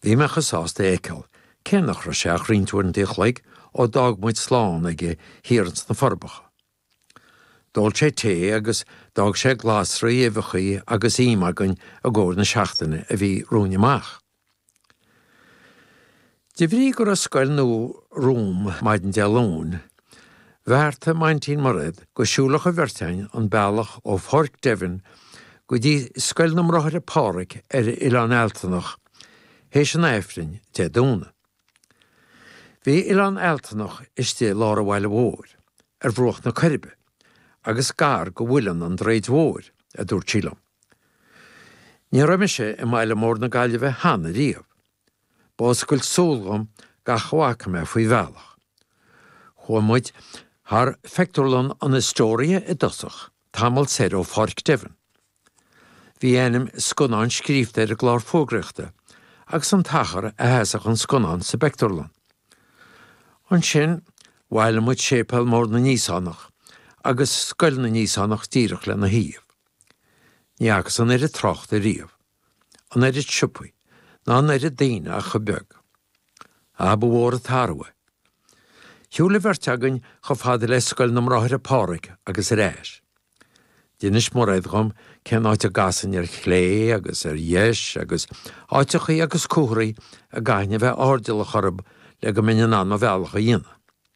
Bhí me chasásta éceil, céannach ra seach rintúir an díochleig ó dagmuid sláán ag híorans na forbacha. Dul sé té agus dag sé glásraí éfachaí agus ímagan a ggóir na seachtaine a bhí rúneamach. De bhrí gur a scoil nó Rúm maidin dealún, bhearta maintín marad go siúlach a bhirtein an bealach ó Phorc Devin go dtí scoil na mráthir páric Ilan Eltanach, héis an éifrin te dúna. Bhí Ilan Eltanach istí lára bhhaile mhór, bhruach na Corbe, agus gar go bhfuilean an dréid mhór a dúr tílam. Ní raimiise I mbaile mór na gaile bheith hána riamh, báscail sólgam ga chhacha me faoi bhealach. Chuamuid thar fectorlan an istória I dosach, tamil sér ó Phorc Devin. Bhí éinim sconán scríbte ar a glár fógreachta, agus an tachar a heasach an sconán sa bectorlan. An sin, bhaile muid sépal mór na níosánach, agus scoil na níosánach díreach le na híomh. Ní agus an a trocht a riamh, an a siúpaí, ná an a daine a chubeg. A bhór a tarwa. Hiúla bhirteagan cho fada le scoil na mráthir páric agus réis. Dinis mór éadgam cén áite gasan ar chlé agus ar dheis agus áitechaí agus cúthraí a gaiine bheith árdil a chorb le go minian an a bhealach a dhéana.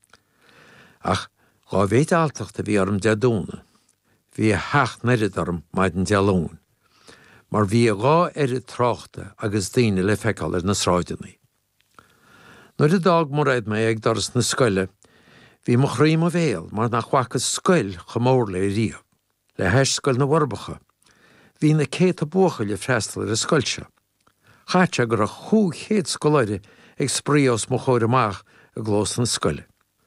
Ach, gá bhéit altachta bhí orm de dúna, bhí a hecht neirid orm maidin dealún, mar bhí a gá trochta agus daine le feiceáil ar na sráidenaí. Nuair a dag mór éid mé ag doras na scoile, bhí mo chraím a bhéal mar nach chhuachas scoil chomór le riamh, le heis scoil na warbacha. Bhí na céit a bucha le freistal ar a scoilse. Chaite gur a chúg chéad scoláide ag spríos mo chóir amach a glós na scoile.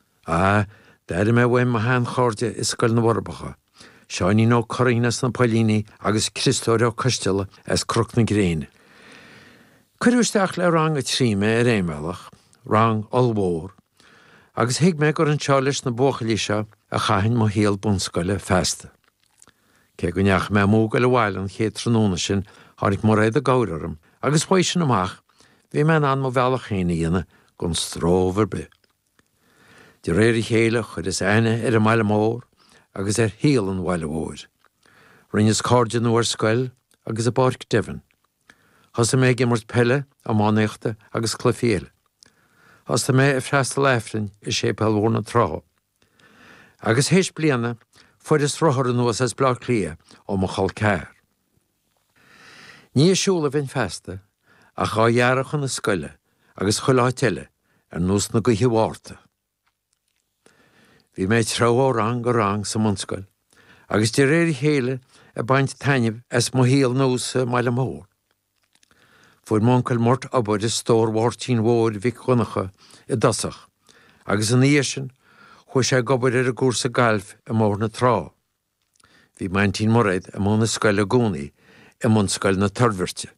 Deir mé bhaim a hán cháirde is scoil na warbacha. Seáiní nó chorínas na Pailíní agus Cristóir ó Coistela as cruc na gréine. Cuirúisteach le rang a tríime ar éimealach, rang olmhór, agus hiag mé gur an teáilis na bóchalíise a chaithinn mo héal bunscoile festa. Cé go neach mé móga le bhailan chéad tróna sin tháinig mór éad a gáirarm, agus bhaisian amach, bhí me an mo bhealach chéine dhéana gon stróver be. De réir chéile chud is aine ar a mile mór, agus ar héal an bhile mhór. Rinneas cáirde nuair scoil agus a Phorc Devin. Has mé gimmart pelle a mánéachta agus clufiéile. Has mé a freistal éifrin I sépal bhórna trá. Agus héis bliana, fuid is rothar an nuas as blá clia ó mo chal céir. Ní siúla bhín festa, a chá dhearach an na scoile agus chuláiteile ar nús na go hiabhárta. Bhí mé trá ó rang go rang sa munscoil, agus de réir chéile a baint taineh as mo héal nús mile mór. Fuair máncail mort abbaid is stór mhórtín mhór bhí chunacha I dosach, agus an íosin chu sé gobair ar a gúrsa gailf a mór na trá. Bhí maintín moréid a mó na scoil a gúnaí a munscoil na torvirte.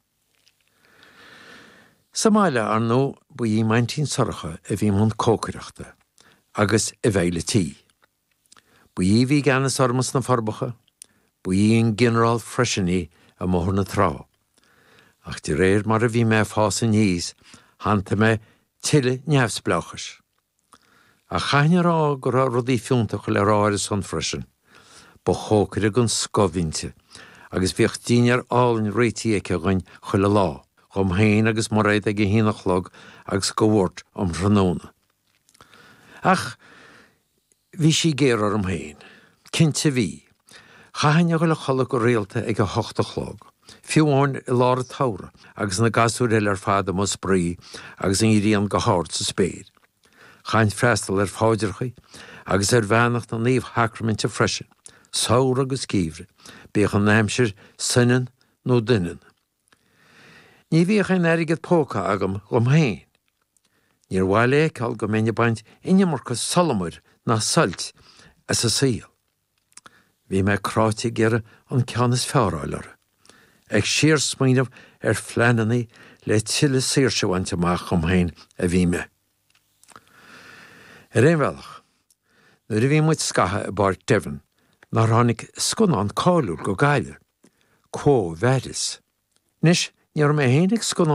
Sa maile ar nó buí maintín sorcha a bhí mún cócaireachta, agus a bhéile tí. Buí bhí ganas ormas na forbacha, buí an general freisinní a mór na trá. Ach de réir mar a bhí mé fása níos, hananta mé tiile neamhsblachas. A chaine rá gur rudí fiúntaach le ráir san freisin, ba chócaire gon scovinte, agus bhíocht díinear álainn réití aice gain chuile lá, chum héin agus mar réid ag hínachlog agus go bhórt am ranóna. Ach, bhí sí géar am héin, cinnte bhí, chaine go le chola go réalta ag a hochtachlog. Fiúháin I lár a tára, agus na gasúr eile ar fada mo sprí, agus an íríon go háirt sa spéir. Chaint freistal ar fáidirchaí, agus ar bheannacht na níomh hacraminte freisin, saoir agus cíomhre, bíoch an néimsir sinan nó duine. Ní bhíoch an airigad póca agam gom héin. Níor bhaile éceáil go mbeine baint inimmarchas salamir na salt as a síl. Bhí me cráte gera an ceannas fearáileara. Ag siar smaoinmh ar phleananaí le tiile saoirsehainte amach chum héin a bhí me. Ar éonmhealach, nuair a bhí muid scatha a Phorc Devin, ná tháinig sconán cáiliúil go gaiile, có bheris. Nis, níor mé héananig sconán